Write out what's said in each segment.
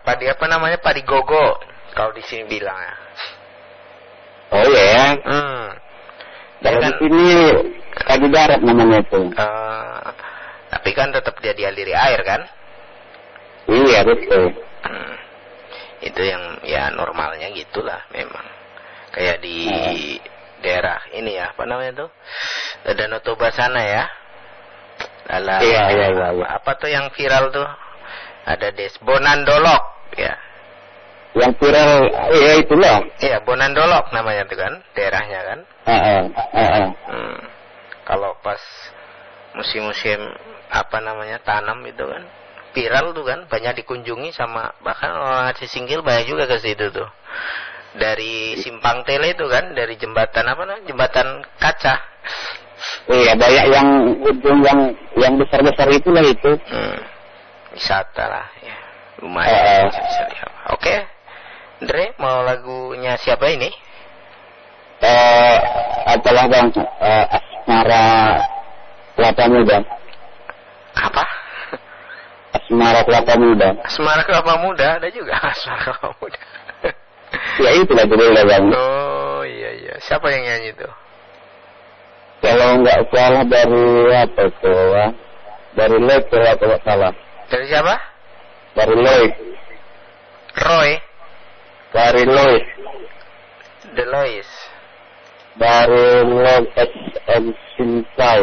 Padi apa namanya? Padi gogo kalau di sini bilang ya. Oh iya ya. Kalau kan, di sini padi darat namanya itu. Tapi kan tetap dia dialiri air kan? Iya betul. Itu yang ya normalnya gitulah memang. Kayak di daerah ini ya, apa namanya tuh? Danau Toba sana ya. Iya. Apa tuh yang viral tuh? Ada Bonandolok ya. Yang viral ya itulah. Iya, Bonandolok namanya tuh kan, daerahnya kan. Kalau pas musim-musim apa namanya tanam itu kan viral tuh kan, banyak dikunjungi sama bahkan orang Aceh Singkil banyak juga ke situ tuh. Dari Simpang Tele itu kan, dari jembatan apa namanya? Jembatan kaca. Iya, banyak yang ujung yang besar-besar itulah itu. Wisata lah ya. Lumayan bisa lihat. Oke. Andre, mau lagunya siapa ini? Apalah Bang, Asmara Kelapa Muda. Apa? Asmara Kelapa Muda. Asmara Kelapa Muda, ada juga Asmara Kelapa Muda. Ya itulah judulnya Bang. Oh iya. Siapa yang nyanyi itu? Kalau nggak salah dari apa itu ya? Dari Lloyd kalau nggak salah. Dari siapa? Dari Lloyd. Roy. Dari Lloyd. Delois. Dari Lloyd SM Sintai.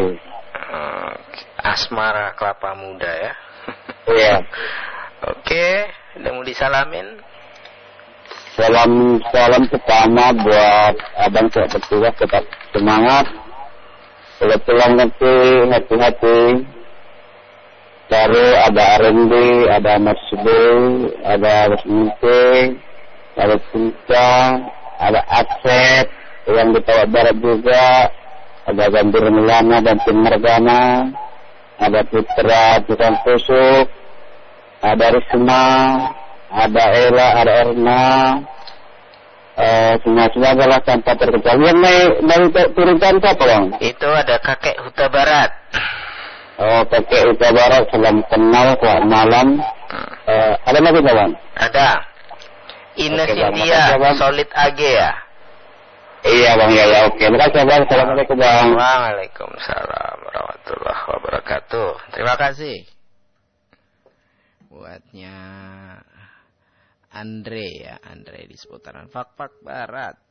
Asmara Kelapa Muda ya. Iya. Oke, udah mau disalamin. Salam pertama buat abang yang bertugas, tetap semangat. Kalau pulang nanti hati-hati. Baru ada R&B, ada Masbul, ada Resminte, ada Cinta, ada Aset yang di Jawa Barat juga, ada Gambir Milana dan Tim Mergana, ada Putra Tukang Tusuk, ada Risma, ada Ella, ada Erna, semua adalah tanpa terkecuali. Yang dari turunkan siapa Bang? Itu ada Kakek Huta Barat. Oh, Kakek Huta Barat, salam kenal, selamat malam. Ada lagi Bang? Ada. Ines Cynthia, Solid AG ya? Iya Bang, ya, oke. Terima kasih Bang, assalamualaikum Bang. Waalaikumsalam warahmatullahi wabarakatuh. Terima kasih. Buatnya Andre ya, Andre di seputaran Fak Barat.